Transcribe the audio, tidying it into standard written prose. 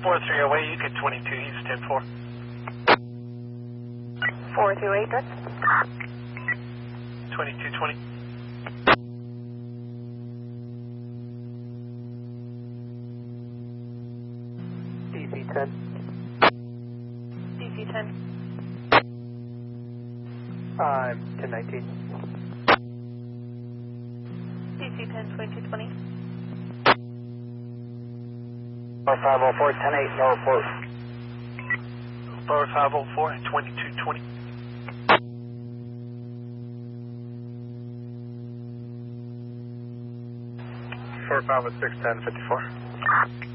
43 away, you get 22, he's 10-4. 428, good. 22-20. DC-10. DC-10. 1019. DC-10, 2220. 504, 10-8, lower port. Lower 504 at 22-20. Short 506, 1054.